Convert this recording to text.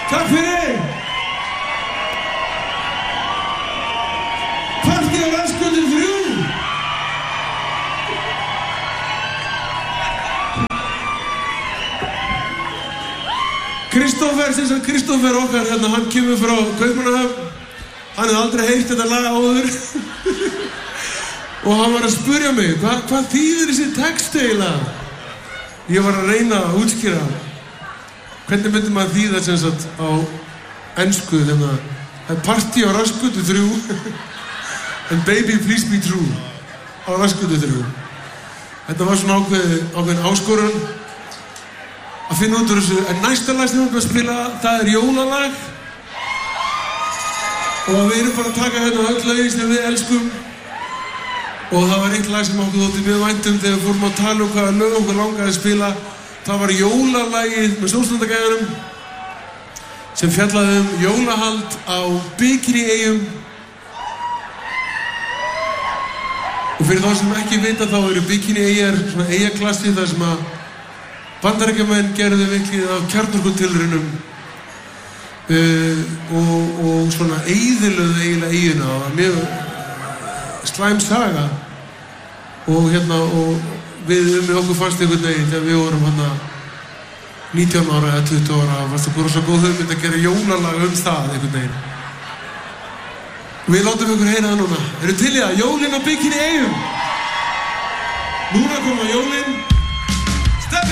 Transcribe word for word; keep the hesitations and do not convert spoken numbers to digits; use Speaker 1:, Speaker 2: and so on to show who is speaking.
Speaker 1: Takk fyrir! Partí á Vatnsgötu þrjú! Kristófer, sem sagt Kristófer okkar hérna, hann kemur frá Kaupmannahöfn. Hann hefði aldrei heyrt þetta lag áður. Og hann var að spurja mig, hva, hvað þýðir þessi texti eiginlega? Ég var að reyna að útskýra. Hvernig myndi maður þýða sem sagt á ensku hérna? Það er partí á Vatnsgötu þrjú. And baby please be true. Á Vatnsgötu þrjú. Þetta var svona ákveð, ákveðin áskorun að finna út úr þessu. En næsta lag sem við erum að spila, það er jólalag. Og við erum bara að taka hérna öll lögin sem við elskum. Og það var eitt lag sem okkur þótti mjög vænt um þegar við fórum að tala um hvaða lög okkur langaði að spila. Það var jólalagið með Snjóstrandagæjanum sem fjallaði um jólahald á Bikini-eyjum. Og fyrir þá sem ekki vita þá eru Bikini-eyjar svona eyjaklassi þar sem að Bandaríkjamenn gerðu mikið af kjarnorkutilraunum uh, og, og svona eyðilögðu eiginlega eyjuna. Það var mjög slæm saga og hérna og við um okkur fannst einhvern veginn þegar við vorum hérna nítján ára eða tuttugu ára fannst okkur svo góð hugmynd að gera jólalag um það einhvern veginn. Við látum ykkur heyra það núna. Eru til í það? Jólin á Bikini-eyjum. Núna koma jólin.